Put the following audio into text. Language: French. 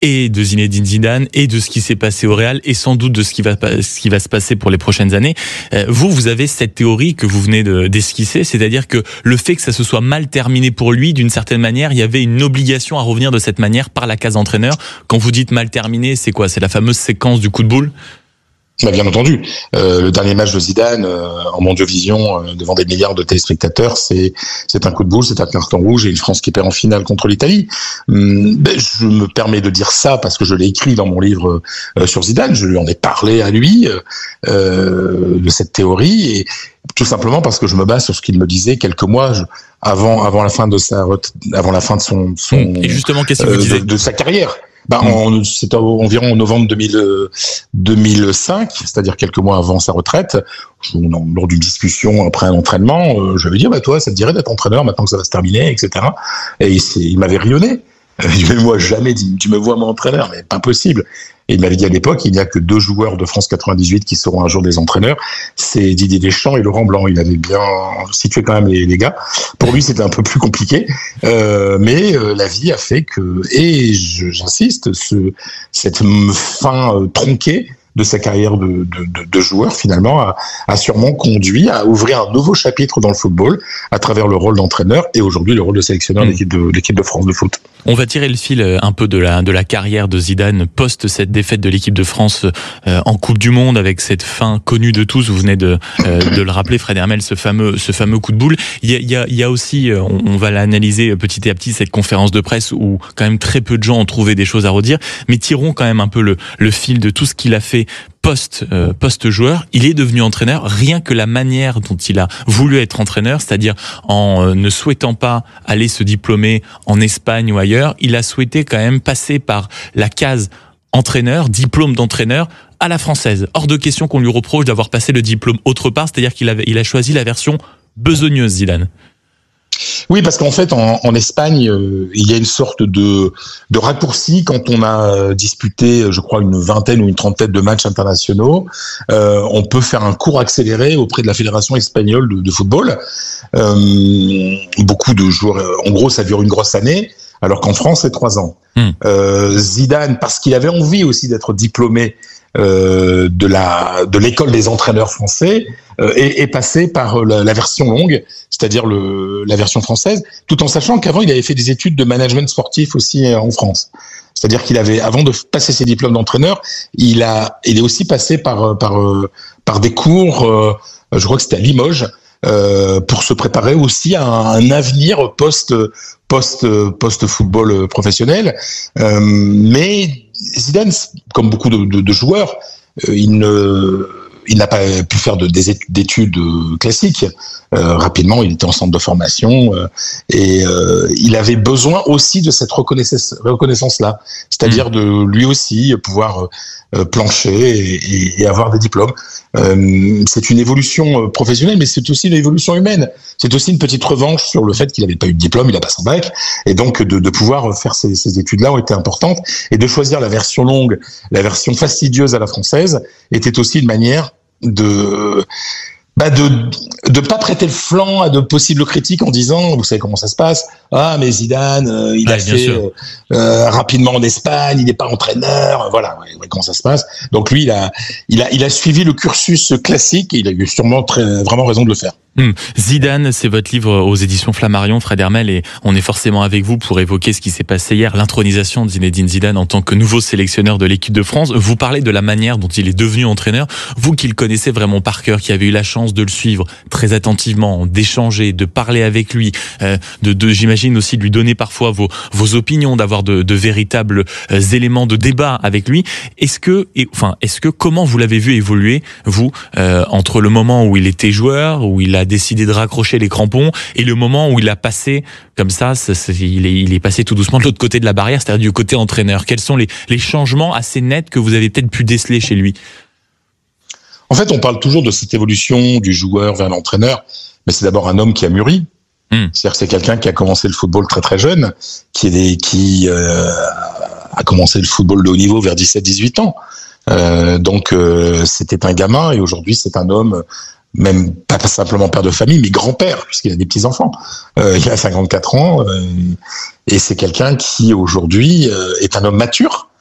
et de Zinedine Zidane et de ce qui s'est passé au Real et sans doute de ce qui va se passer pour les prochaines années. Vous avez cette théorie que vous venez d'esquisser, c'est-à-dire que le fait que ça se soit mal terminé pour lui, d'une certaine manière, il y avait une obligation à revenir de cette manière par la case entraîneur. Quand vous dites mal terminé, c'est quoi? C'est la fameuse séquence du coup de boule? Bien entendu, le dernier match de Zidane en Mondiovision devant des milliards de téléspectateurs, c'est un coup de boule, c'est un carton rouge et une France qui perd en finale contre l'Italie. Je me permets de dire ça parce que je l'ai écrit dans mon livre sur Zidane, je lui en ai parlé à lui de cette théorie et tout simplement parce que je me base sur ce qu'il me disait quelques mois avant la fin de son et justement qu'est-ce qu'il vous disait de sa carrière. C'était environ en novembre 2005, c'est-à-dire quelques mois avant sa retraite. Lors d'une discussion après un entraînement, je lui ai dit toi, ça te dirait d'être entraîneur maintenant que ça va se terminer, etc. Et il m'avait rionné. Je moi jamais dit, tu me vois mon entraîneur, mais pas possible. Et il m'avait dit à l'époque, il n'y a que 2 joueurs de France 98 qui seront un jour des entraîneurs, c'est Didier Deschamps et Laurent Blanc. Il avait bien situé quand même les gars. Pour lui, c'était un peu plus compliqué, mais la vie a fait que, et j'insiste, cette fin tronquée de sa carrière de joueur, finalement, a sûrement conduit à ouvrir un nouveau chapitre dans le football à travers le rôle d'entraîneur et aujourd'hui le rôle de sélectionneur de l'équipe de France de foot. On va tirer le fil un peu de la carrière de Zidane post cette défaite de l'équipe de France en Coupe du Monde avec cette fin connue de tous. Vous venez de le rappeler, Fred Hermel, ce fameux coup de boule. Il y a aussi, on va l'analyser petit à petit, cette conférence de presse où quand même très peu de gens ont trouvé des choses à redire, mais tirons quand même un peu le fil de tout ce qu'il a fait post-joueur. Il est devenu entraîneur, rien que la manière dont il a voulu être entraîneur, c'est-à-dire en ne souhaitant pas aller se diplômer en Espagne ou ailleurs, il a souhaité quand même passer par la case entraîneur, diplôme d'entraîneur à la française. Hors de question qu'on lui reproche d'avoir passé le diplôme autre part, c'est-à-dire il a choisi la version besogneuse, Zidane. Oui, parce qu'en fait, en Espagne, il y a une sorte de raccourci quand on a disputé, je crois, une vingtaine ou une trentaine de matchs internationaux. On peut faire un cours accéléré auprès de la Fédération espagnole de football. Beaucoup de joueurs, en gros, ça dure une grosse année, alors qu'en France, c'est 3 ans. Zidane, parce qu'il avait envie aussi d'être diplômé de l'école des entraîneurs français, est passé par la version longue, c'est-à-dire la version française, tout en sachant qu'avant il avait fait des études de management sportif aussi en France. C'est-à-dire qu'il avait, avant de passer ses diplômes d'entraîneur, il est aussi passé par des cours, je crois que c'était à Limoges, pour se préparer aussi à un avenir post-football professionnel. Mais Zidane, comme beaucoup de joueurs, il n'a pas pu faire d'études classiques. Rapidement, il était en centre de formation et il avait besoin aussi de cette reconnaissance-là, c'est-à-dire de lui aussi pouvoir plancher et avoir des diplômes. C'est une évolution professionnelle, mais c'est aussi une évolution humaine. C'est aussi une petite revanche sur le fait qu'il n'avait pas eu de diplôme, il n'a pas son bac, et donc de pouvoir faire ces études-là ont été importantes, et de choisir la version longue, la version fastidieuse à la française, était aussi une manière de pas prêter le flanc à de possibles critiques en disant, vous savez comment ça se passe, mais Zidane il a fait rapidement en Espagne, il n'est pas entraîneur, voilà, comment ça se passe. Donc lui il a suivi le cursus classique et il a eu sûrement vraiment raison de le faire. Zidane, c'est votre livre aux éditions Flammarion, Fred Hermel, et on est forcément avec vous pour évoquer ce qui s'est passé hier, l'intronisation de Zinedine Zidane en tant que nouveau sélectionneur de l'équipe de France. Vous parlez de la manière dont il est devenu entraîneur, vous qui le connaissez vraiment par cœur, qui avez eu la chance de le suivre très attentivement, d'échanger, de parler avec lui, j'imagine aussi de lui donner parfois vos opinions, d'avoir de véritables éléments de débat avec lui. Comment vous l'avez vu évoluer, vous, entre le moment où il était joueur, où il a décidé de raccrocher les crampons, et le moment où il a passé comme ça, il est passé tout doucement de l'autre côté de la barrière, c'est-à-dire du côté entraîneur. Quels sont les changements assez nets que vous avez peut-être pu déceler chez lui? En fait, on parle toujours de cette évolution du joueur vers l'entraîneur, mais c'est d'abord un homme qui a mûri. C'est-à-dire que c'est quelqu'un qui a commencé le football très très jeune, qui a commencé le football de haut niveau vers 17-18 ans. Donc c'était un gamin, et aujourd'hui c'est un homme même pas simplement père de famille, mais grand-père, puisqu'il a des petits-enfants. Il a 54 ans, et c'est quelqu'un qui, aujourd'hui, est un homme mature,